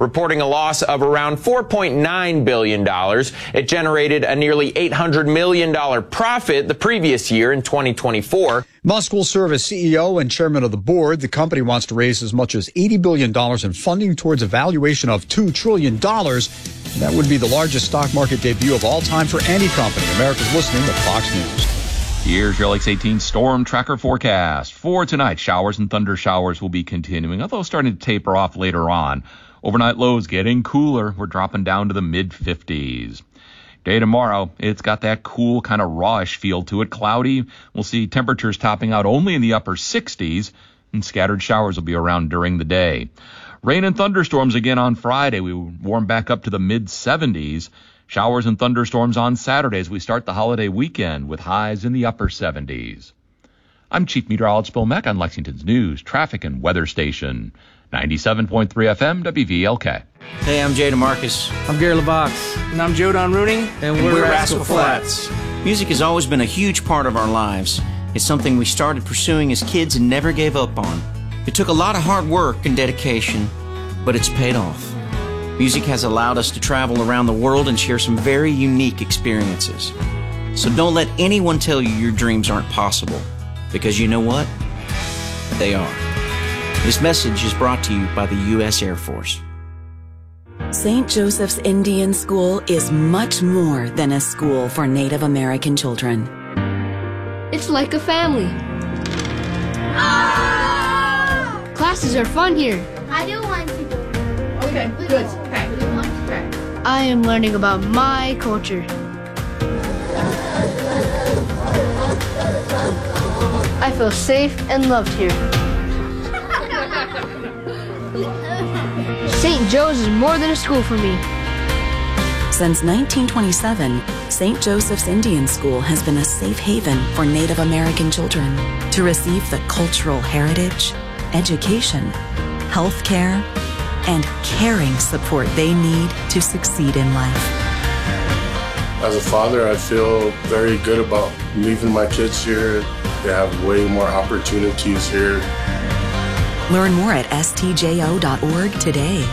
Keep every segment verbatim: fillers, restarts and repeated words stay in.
reporting a loss of around four point nine billion dollars. It generated a nearly eight hundred million dollars profit the previous year in twenty twenty-four. Musk will serve as C E O and chairman of the board. The company wants to raise as much as eighty billion dollars in funding towards a valuation of two trillion dollars. That would be the largest stock market debut of all time for any company. America's listening to Fox News. Here's your L X eighteen storm tracker forecast. For tonight, showers and thunder showers will be continuing, although starting to taper off later on. Overnight lows getting cooler. We're dropping down to the mid fifties. Day tomorrow, it's got that cool kind of rawish feel to it. Cloudy. We'll see temperatures topping out only in the upper sixties, and scattered showers will be around during the day. Rain and thunderstorms again on Friday. We warm back up to the mid seventies. Showers and thunderstorms on Saturday as we start the holiday weekend with highs in the upper seventies. I'm Chief Meteorologist Bill Mack on Lexington's News, Traffic and Weather Station, ninety-seven point three F M W V L K. Hey, I'm Jay DeMarcus. I'm Gary LaVox. And I'm Joe Don Rooney. And, and we're, we're Rascal, Rascal Flats. Flats. Music has always been a huge part of our lives. It's something we started pursuing as kids and never gave up on. It took a lot of hard work and dedication, but it's paid off. Music has allowed us to travel around the world and share some very unique experiences. So don't let anyone tell you your dreams aren't possible, because you know what? They are. This message is brought to you by the U S Air Force. Saint Joseph's Indian School is much more than a school for Native American children. It's like a family. Ah! Classes are fun here. I do want to go. Okay, good. Okay. Okay. I am learning about my culture. I feel safe and loved here. Saint Joe's is more than a school for me. Since nineteen twenty-seven, Saint Joseph's Indian School has been a safe haven for Native American children to receive the cultural heritage, education, health care, and caring support they need to succeed in life. As a father, I feel very good about leaving my kids here. They have way more opportunities here. Learn more at S T J O dot org today.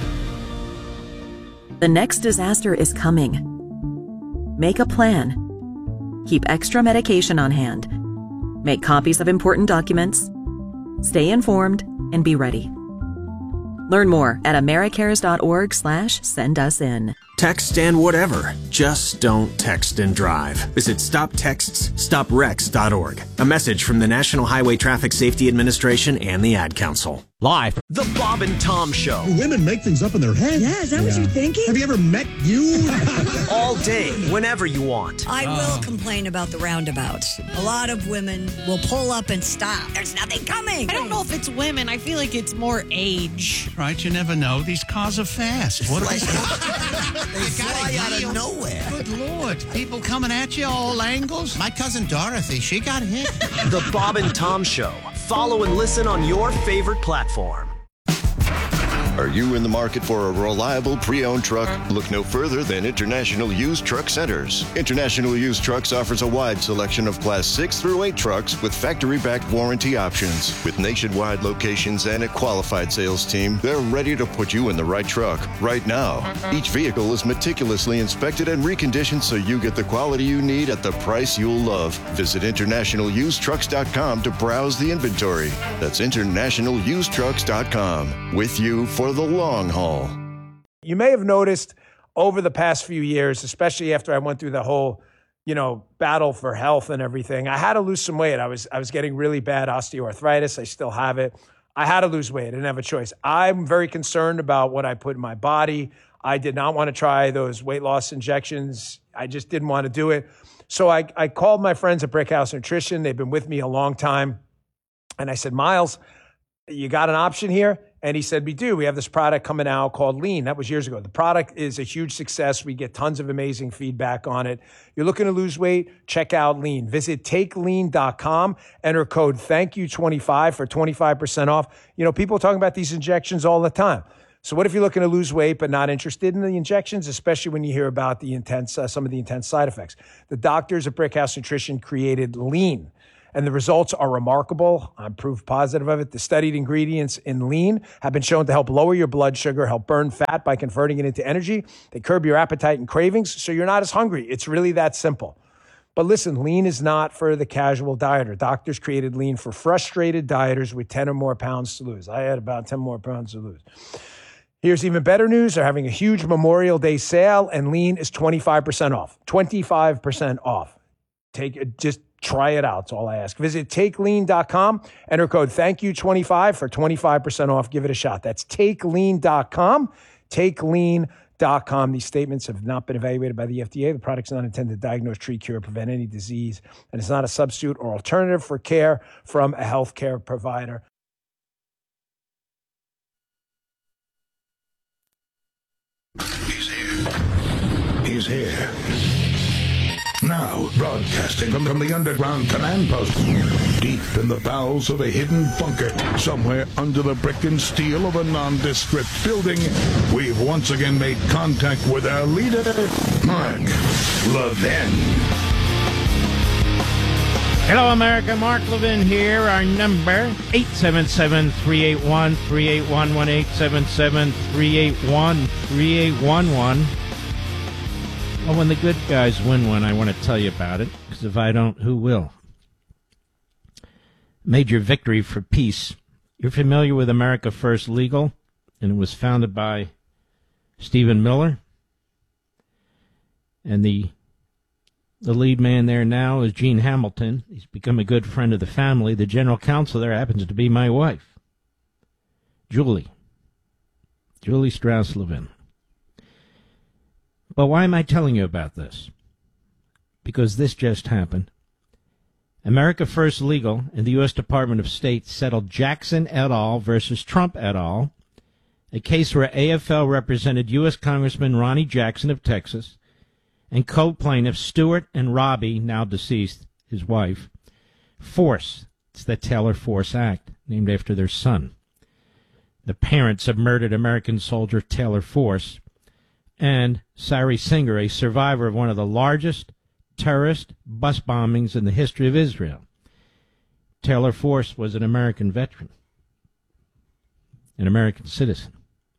The next disaster is coming. Make a plan. Keep extra medication on hand. Make copies of important documents. Stay informed and be ready. Learn more at Americares dot org slash send us in. Text and whatever. Just don't text and drive. Visit stop texts stop wrecks dot org. A message from the National Highway Traffic Safety Administration and the Ad Council. Live. The Bob and Tom Show. Women make things up in their head. Yeah, is that yeah. what you're thinking? Have you ever met you? All day, whenever you want. I will uh. complain about the roundabouts. A lot of women will pull up and stop. There's nothing coming. I don't know if it's women. I feel like it's more age. Right, you never know. These cars are fast. What like, they fly out of nowhere. Good Lord. People coming at you all angles. My cousin Dorothy, she got hit. The Bob and Tom Show. Follow and listen on your favorite platform. Are you in the market for a reliable pre-owned truck? Look no further than International Used Truck Centers. International Used Trucks offers a wide selection of Class six through eight trucks with factory-backed warranty options. With nationwide locations and a qualified sales team, they're ready to put you in the right truck right now. Each vehicle is meticulously inspected and reconditioned so you get the quality you need at the price you'll love. Visit international used trucks dot com to browse the inventory. That's international used trucks dot com. With you for the long haul. You may have noticed over the past few years, especially after I went through the whole, you know, battle for health and everything, I had to lose some weight. I was I was getting really bad osteoarthritis. I still have it. I had to lose weight. I didn't have a choice. I'm very concerned about what I put in my body. I did not want to try those weight loss injections. I just didn't want to do it. So I, I called my friends at Brickhouse Nutrition. They've been with me a long time. And I said, Miles, you got an option here? And he said, we do. We have this product coming out called Lean. That was years ago. The product is a huge success. We get tons of amazing feedback on it. You're looking to lose weight? Check out Lean. Visit take lean dot com. Enter code thank you twenty-five for twenty-five percent off. You know, people are talking about these injections all the time. So what if you're looking to lose weight but not interested in the injections, especially when you hear about the intense, uh, some of the intense side effects? The doctors at Brickhouse Nutrition created Lean. and the results are remarkable. I'm proof positive of it. The studied ingredients in Lean have been shown to help lower your blood sugar, help burn fat by converting it into energy. They curb your appetite and cravings, so you're not as hungry. It's really that simple. But listen, Lean is not for the casual dieter. Doctors created Lean for frustrated dieters with ten or more pounds to lose. I had about ten more pounds to lose. Here's even better news. They're having a huge Memorial Day sale, and Lean is twenty-five percent off. twenty-five percent off. Take it, just try it out. That's all I ask. Visit take lean dot com. Enter code thank you twenty-five for twenty-five percent off. Give it a shot. That's take lean dot com. take lean dot com. These statements have not been evaluated by the F D A. The product's not intended to diagnose, treat, cure, or prevent any disease, and it's not a substitute or alternative for care from a healthcare provider. He's here. He's here. Now, broadcasting from, from the underground command post, deep in the bowels of a hidden bunker, somewhere under the brick and steel of a nondescript building, we've once again made contact with our leader, Mark Levin. Hello, America. Mark Levin here. Our number, eight seven seven, three eight one, three eight one one, eight seven seven, three eight one, three eight one one. Well, when the good guys win one, I want to tell you about it, because if I don't, who will? Major victory for peace. You're familiar with America First Legal, and it was founded by Stephen Miller. And the the lead man there now is Gene Hamilton. He's become a good friend of the family. The general counsel there happens to be my wife, Julie. Julie Strauss Levin. But why am I telling you about this? Because this just happened. America First Legal and the U S Department of State settled Jackson et al. Versus Trump et al., a case where A F L represented U S Congressman Ronnie Jackson of Texas and co-plaintiffs Stewart and Robbie, now deceased, his wife, Force. It's the Taylor Force Act, named after their son. The parents of murdered American soldier Taylor Force, and Sari Singer, a survivor of one of the largest terrorist bus bombings in the history of Israel. Taylor Force was an American veteran, an American citizen.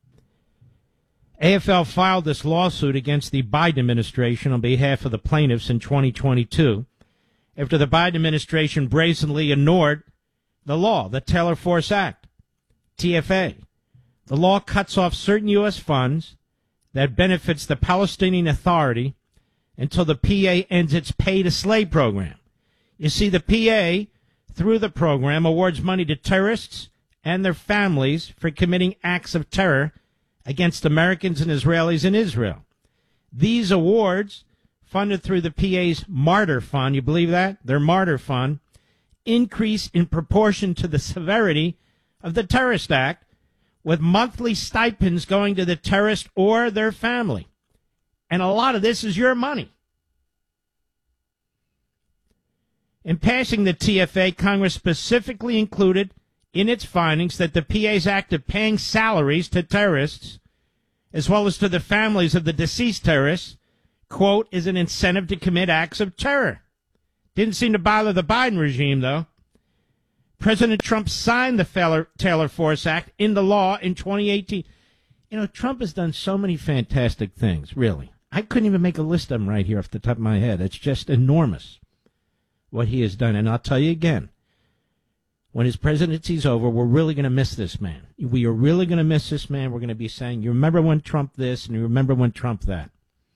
A F L filed this lawsuit against the Biden administration on behalf of the plaintiffs in twenty twenty-two after the Biden administration brazenly ignored the law, the Taylor Force Act, T F A. The law cuts off certain U S funds that benefits the Palestinian Authority until the P A ends its pay-to-slave program. You see, the P A, through the program, awards money to terrorists and their families for committing acts of terror against Americans and Israelis in Israel. These awards, funded through the P A's Martyr Fund, you believe that? Their Martyr Fund, increase in proportion to the severity of the Terrorist Act, with monthly stipends going to the terrorist or their family. And a lot of this is your money. In passing the T F A, Congress specifically included in its findings that the P A's act of paying salaries to terrorists, as well as to the families of the deceased terrorists, quote, is an incentive to commit acts of terror. Didn't seem to bother the Biden regime, though. President Trump signed the Taylor Force Act into law in twenty eighteen. You know, Trump has done so many fantastic things, really. I couldn't even make a list of them right here off the top of my head. It's just enormous what he has done. And I'll tell you again, when his presidency's over, we're really going to miss this man. We are really going to miss this man. We're going to be saying, you remember when Trump this and you remember when Trump that.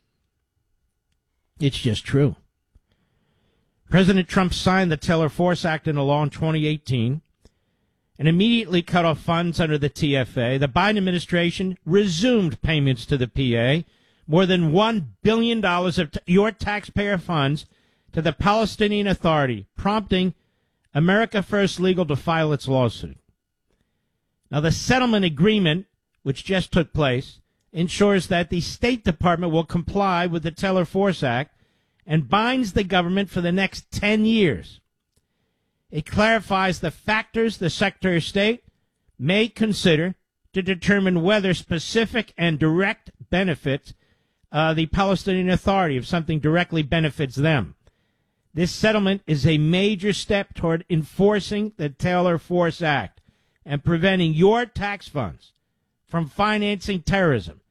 It's just true. President Trump signed the Taylor Force Act into law in twenty eighteen and immediately cut off funds under the T F A. The Biden administration resumed payments to the P A, more than one billion dollars of t- your taxpayer funds to the Palestinian Authority, prompting America First Legal to file its lawsuit. Now, the settlement agreement, which just took place, ensures that the State Department will comply with the Taylor Force Act and binds the government for the next ten years. It clarifies the factors the Secretary of State may consider to determine whether specific and direct benefits uh, the Palestinian Authority, if something directly benefits them. This settlement is a major step toward enforcing the Taylor Force Act and preventing your tax funds from financing terrorism